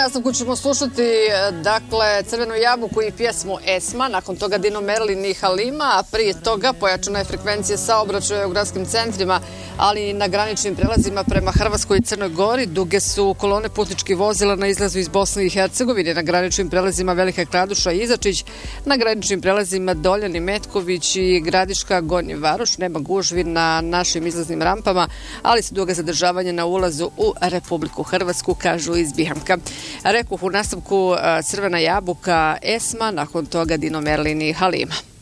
nastavku ćemo slušati Crvenu jabuku i pjesmu Esma, nakon toga Dino Merlin i Halima, a prije toga pojačana je frekvencija saobraćaja u gradskim centrima, ali i na graničnim prelazima prema Hrvatskoj i Crnoj Gori. Duge su kolone putničkih vozila na izlazu iz Bosne i Hercegovine, na graničnim prelazima Velika Kladuša i Izačić, na graničnim prelazima Doljan i Metković i Gradiška, Gornji Varoš. Nema gužvi na našim izlaznim rampama, ali su duga zadržavanja na ulazu u Republiku Hrvatsku, kažu iz Bihamka. Rekoh u nastavku Crvena jabuka, Esma, nakon toga Dino Merlin i Halima.